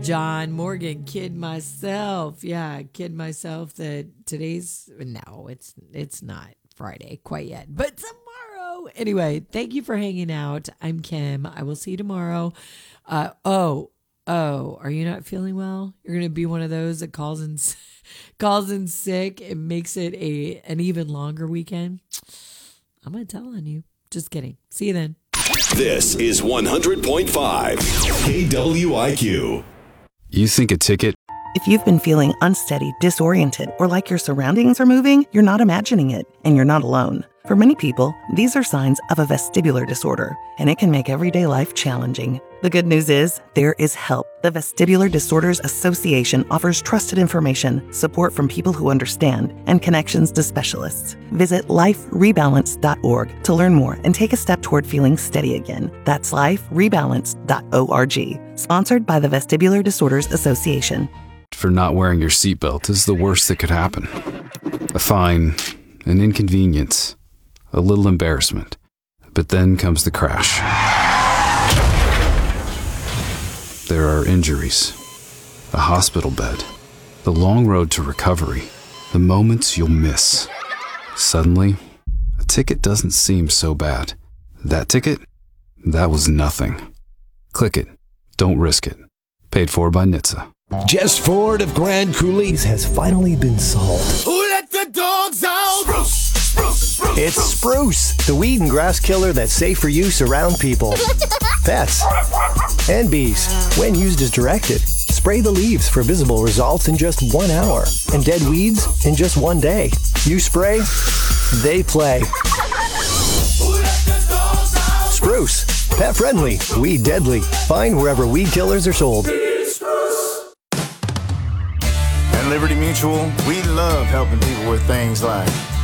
John Morgan. Kid myself. Yeah, kid myself that it's not Friday quite yet, but tomorrow. Anyway, thank you for hanging out. I'm Kim. I will see you tomorrow. Are you not feeling well? You're going to be one of those that calls in sick and makes it an even longer weekend. I'm going to tell on you. Just kidding. See you then. This is 100.5 KWIQ. You think a ticket? If you've been feeling unsteady, disoriented, or like your surroundings are moving, you're not imagining it, and you're not alone. For many people, these are signs of a vestibular disorder, and it can make everyday life challenging. The good news is, there is help. The Vestibular Disorders Association offers trusted information, support from people who understand, and connections to specialists. Visit liferebalance.org to learn more and take a step toward feeling steady again. That's liferebalance.org. Sponsored by the Vestibular Disorders Association. For not wearing your seatbelt is the worst that could happen. A fine, an inconvenience, a little embarrassment. But then comes the crash. There are injuries, a hospital bed, the long road to recovery, the moments you'll miss. Suddenly, a ticket doesn't seem so bad. That ticket? That was nothing. Click it. Don't risk it. Paid for by NHTSA. Jess Ford of Grand Coulees has finally been solved. Who let the dogs out? Spruce, spruce, spruce. It's Spruce, the weed and grass killer that's safe for use around people, pets, and bees. When used as directed, spray the leaves for visible results in just 1 hour, and dead weeds in just 1 day. You spray, they play. Spruce, pet friendly, weed deadly. Find wherever weed killers are sold. At Liberty Mutual, we love helping people with things like